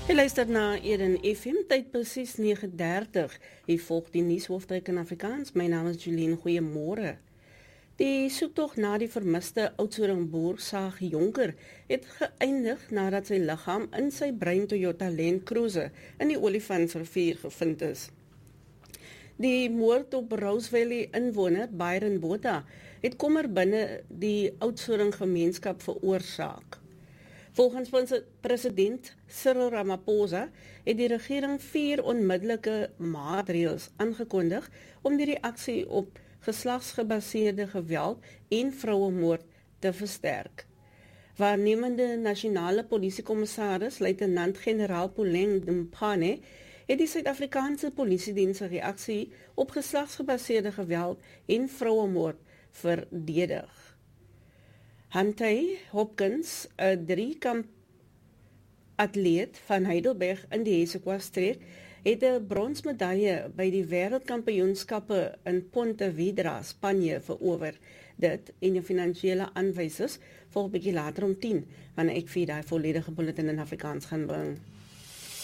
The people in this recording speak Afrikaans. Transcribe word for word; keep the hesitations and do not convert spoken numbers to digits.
Jy luister na Eden F M, tyd presies nege dertig. Jy volg die nuushoofdryk in Afrikaans. My naam is Julien, goeiemôre. Die soektog na die vermiste Oudtshoorn-boer Saag Jonker het geëindig nadat sy liggaam in sy bruin Toyota Land Cruiser in die Olifantsrivier gevind is. Die moord op Rose Valley inwoner Byron Botha het kommer binne die Oudtshoorn gemeenskap veroorsaak. Volgens president Cyril Ramaphosa het die regering vier onmiddellike maatreëls aangekondig om die reaksie op geslagsgebaseerde geweld en vrouemoord te versterk. Waarnemende nasionale polisiekommissaris luitenant-generaal Puleng Mphane het die Suid-Afrikaanse Polisiediens se reaksie op geslagsgebaseerde geweld en vrouemoord verdedig. Hunter Hopkins, 'n drie-kamp atleet van Heidelberg in die Hessequa-streek, het 'n bronsmedalje by die wêreldkampioenskappe in Pontevedra, Spanje verower. Dit en die finansiële aanwysers volg bietjie later om tien, wanneer ek vir daai volledige bulletin in Afrikaans gaan bring.